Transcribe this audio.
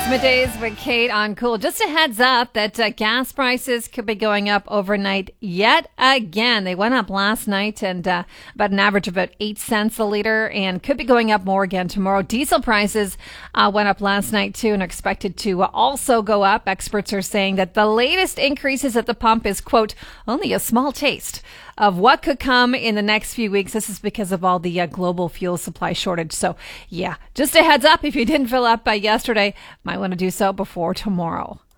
It's middays with Kate on Cool. Just a heads up that gas prices could be going up overnight yet again. They went up last night and about an average of about 8 cents a liter and could be going up more again tomorrow. Diesel prices went up last night too and are expected to also go up. Experts are saying that the latest increases at the pump is, quote, only a small taste of what could come in the next few weeks. This is because of all the global fuel supply shortage. So, yeah, just a heads up, if you didn't fill up by yesterday, might want to do so before tomorrow.